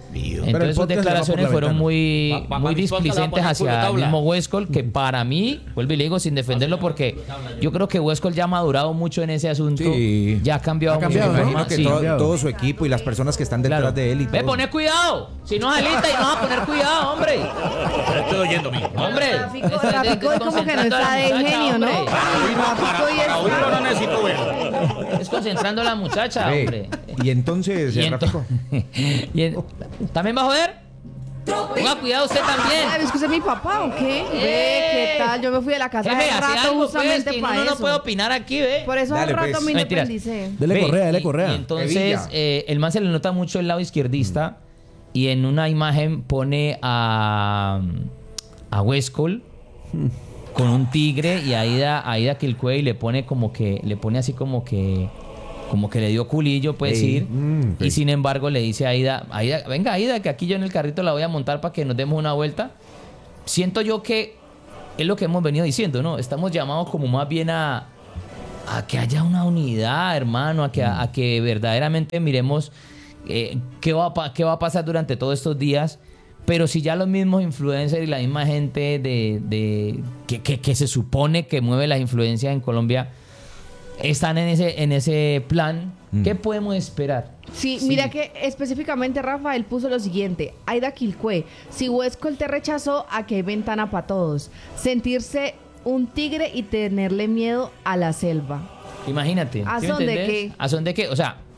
Entonces sus declaraciones fueron muy displicentes hacia el mismo Huescol, que para mí, vuelvo y le digo sin defenderlo, porque yo creo que Huescol ya ha madurado mucho en ese asunto, ya ha cambiado mucho. Me imagino que todo su equipo y las personas que están detrás de él y Ve, poné cuidado, si no es alita y no vas a poner cuidado, hombre. Estoy oyendo, mi. Hombre, Rafico es como que no está de genio, ¿no? Para oírlo no necesito ver. Es concentrando a la muchacha, hombre. Y entonces, Rafico. ¿También va a joder? Ponga cuidado usted también. ¿Es que usted es mi papá o qué? ¿Qué tal? Yo me fui de la casa Jefe, hace hace rato algo, justamente pues, que para uno eso. no puede opinar aquí, ¿ve? Por eso hace rato me independicé. Dele correa. Y entonces, el man se le nota mucho el lado izquierdista y en una imagen pone a Huescol con un tigre y a Aida Quilcue y le pone así como que le dio culillo, puede decir. Y sin embargo le dice a Aida, venga Aida, que aquí yo en el carrito la voy a montar para que nos demos una vuelta. Siento yo que es lo que hemos venido diciendo, ¿no? Estamos llamados como más bien a que haya una unidad, hermano, a que verdaderamente miremos qué va a pasar durante todos estos días. Pero si ya los mismos influencers y la misma gente que se supone que mueve las influencias en Colombia están en ese plan, ¿qué podemos esperar? Sí, mira que específicamente Rafael puso lo siguiente: Aida Quilcue, si Huescol te rechazó, aquí hay ventana para todos. Sentirse un tigre y tenerle miedo a la selva. Imagínate. ¿A ¿sí son de entendés? qué? ¿A son de qué? O sea,